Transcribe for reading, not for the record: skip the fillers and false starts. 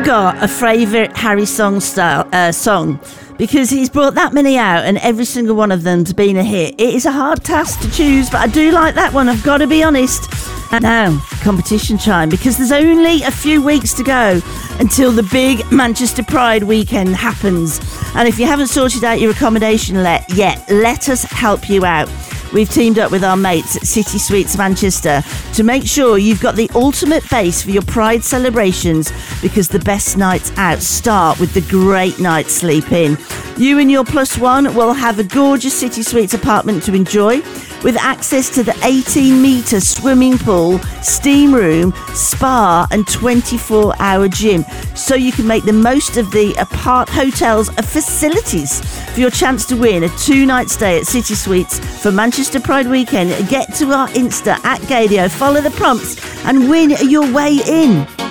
got a favourite Harry song? Because he's brought that many out and every single one of them's been a hit. It is a hard task to choose, but I do like that one, I've got to be honest. And now, competition time, because there's only a few weeks to go until the big Manchester Pride weekend happens. And if you haven't sorted out your accommodation yet, let us help you out. We've teamed up with our mates at City Suites Manchester to make sure you've got the ultimate base for your Pride celebrations, because the best nights out start with the great night's sleep in. You and your plus one will have a gorgeous City Suites apartment to enjoy, with access to the 18-metre swimming pool, steam room, spa and 24-hour gym, so you can make the most of the apart hotel's facilities. For your chance to win a 2-night stay at City Suites for Manchester Pride weekend, get to our Insta at Gaydio, follow the prompts and win your way in.